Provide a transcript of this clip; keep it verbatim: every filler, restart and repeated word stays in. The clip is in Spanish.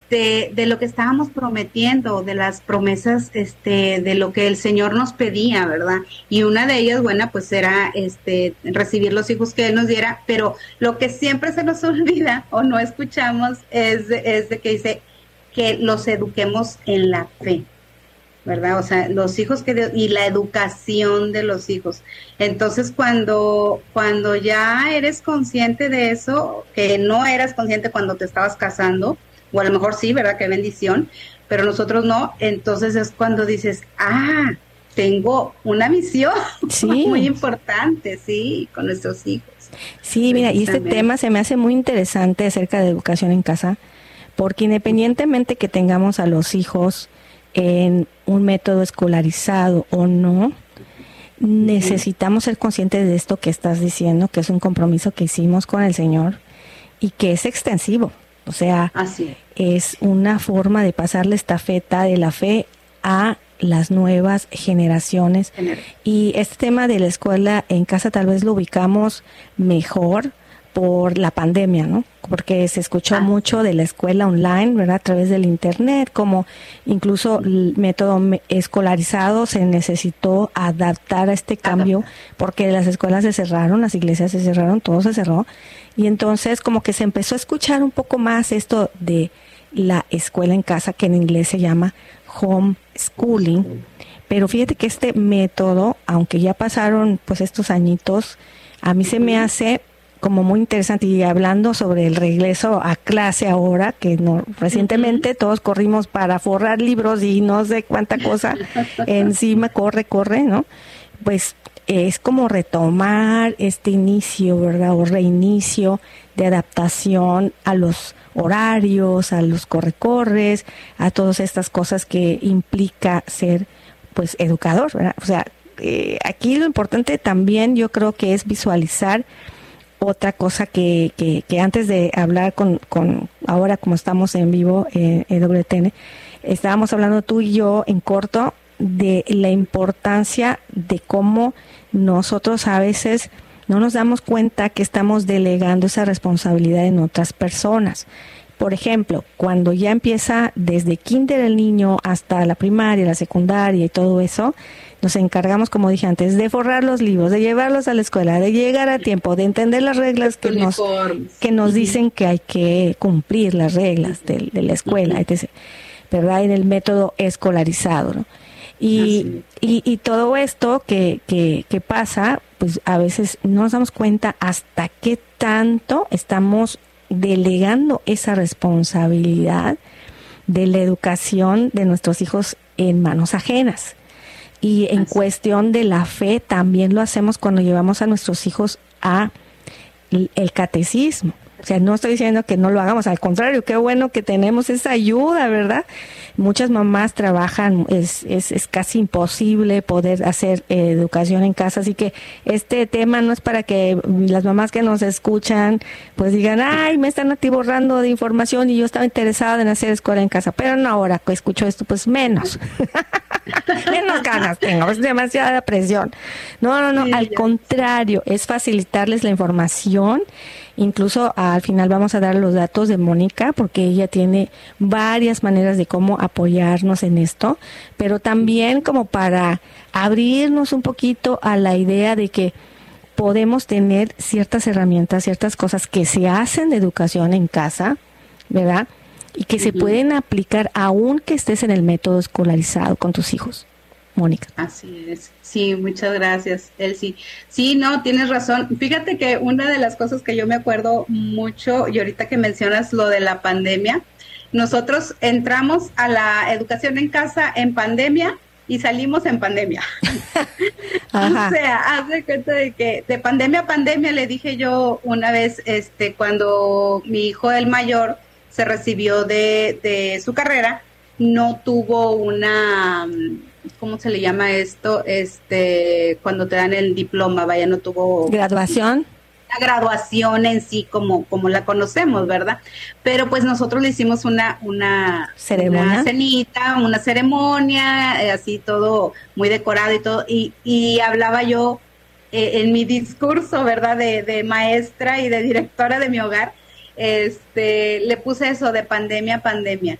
de, de lo que estábamos prometiendo, de las promesas, este, de lo que el Señor nos pedía, ¿verdad? Y una de ellas, bueno, pues era este recibir los hijos que Él nos diera, pero lo que siempre se nos olvida o no escuchamos es de, es de que dice que los eduquemos en la fe, ¿verdad? O sea, los hijos que Dios, y la educación de los hijos. Entonces, cuando, cuando ya eres consciente de eso, que no eras consciente cuando te estabas casando, o a lo mejor sí, ¿verdad? Qué bendición, pero nosotros no, entonces es cuando dices, ah, tengo una misión sí. muy importante, sí, con nuestros hijos. Sí, mira, y este tema se me hace muy interesante acerca de educación en casa, porque independientemente que tengamos a los hijos en un método escolarizado o no, necesitamos ser conscientes de esto que estás diciendo, que es un compromiso que hicimos con el Señor y que es extensivo. O sea, así es. es una forma de pasar la estafeta de la fe a las nuevas generaciones. Gener- Y este tema de la escuela en casa tal vez lo ubicamos mejor por la pandemia, ¿no? Porque se escuchó ah, mucho de la escuela online, ¿verdad? A través del internet, como incluso el método escolarizado se necesitó adaptar a este cambio, porque las escuelas se cerraron, las iglesias se cerraron, todo se cerró, y entonces como que se empezó a escuchar un poco más esto de la escuela en casa, que en inglés se llama homeschooling. Pero fíjate que este método, aunque ya pasaron pues estos añitos, a mí se me hace como muy interesante. Y hablando sobre el regreso a clase ahora, que no recientemente todos corrimos para forrar libros y no sé cuánta cosa encima, corre, corre, ¿no? Pues es como retomar este inicio, ¿verdad? O reinicio de adaptación a los horarios, a los corre-corres, a todas estas cosas que implica ser, pues, educador, ¿verdad? O sea, eh, aquí lo importante también yo creo que es visualizar otra cosa que, que, que antes de hablar con, con, ahora como estamos en vivo eh, en W T N, estábamos hablando tú y yo en corto de la importancia de cómo nosotros a veces no nos damos cuenta que estamos delegando esa responsabilidad en otras personas. Por ejemplo, cuando ya empieza desde kinder el niño hasta la primaria, la secundaria y todo eso, nos encargamos, como dije antes, de forrar los libros, de llevarlos a la escuela, de llegar a tiempo, de entender las reglas que nos, que nos dicen que hay que cumplir las reglas de, de la escuela, etcétera, ¿verdad? En el método escolarizado, ¿no? Y, y, y todo esto que, que, que pasa, pues a veces no nos damos cuenta hasta qué tanto estamos delegando esa responsabilidad de la educación de nuestros hijos en manos ajenas. Y en Así. cuestión de la fe también lo hacemos cuando llevamos a nuestros hijos a el catecismo. O sea, no estoy diciendo que no lo hagamos, al contrario, qué bueno que tenemos esa ayuda, ¿verdad? Muchas mamás trabajan, es, es, es casi imposible poder hacer eh, educación en casa, así que este tema no es para que las mamás que nos escuchan pues digan, ay, me están atiborrando de información y yo estaba interesada en hacer escuela en casa, pero no, ahora que escucho esto, pues menos. Menos ganas tengo, es demasiada presión. No, no, no, sí, al ya. contrario, es facilitarles la información. Incluso al final vamos a dar los datos de Mónica, porque ella tiene varias maneras de cómo apoyarnos en esto, pero también como para abrirnos un poquito a la idea de que podemos tener ciertas herramientas, ciertas cosas que se hacen de educación en casa, ¿verdad? Y que uh-huh. se pueden aplicar aún que estés en el método escolarizado con tus hijos. Mónica. Así es. Sí, muchas gracias, Elsie. Sí, no, tienes razón. Fíjate que una de las cosas que yo me acuerdo mucho, y ahorita que mencionas lo de la pandemia, nosotros entramos a la educación en casa en pandemia y salimos en pandemia. Ajá. O sea, haz de cuenta de que de pandemia a pandemia, le dije yo una vez, este, cuando mi hijo el mayor se recibió de, de su carrera, no tuvo una, ¿cómo se le llama esto? Este, cuando te dan el diploma, vaya, no tuvo graduación. La graduación en sí como, como la conocemos, ¿verdad? Pero pues nosotros le hicimos una, una, ¿Ceremonia? una cenita, una ceremonia, eh, así todo muy decorado y todo, y, y hablaba yo eh, en mi discurso, ¿verdad? De, de maestra y de directora de mi hogar, este, le puse eso de pandemia a pandemia.